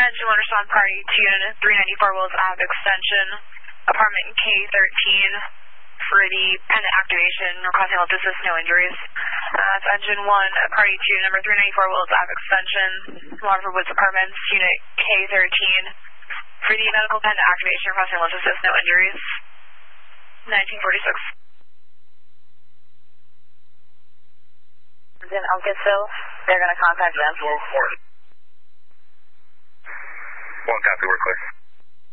Engine 1 respond party to unit 394 Wills Ave extension, apartment K13, for the pendant activation, requesting all distance, no injuries. That's Engine 1, party to number 394 Wills Ave extension, Waterford Woods Apartments, unit K13, for the medical pendant activation, requesting all distance, no injuries. 1946. In Uncasville, they're going to contact them. 1 copy, we're clear.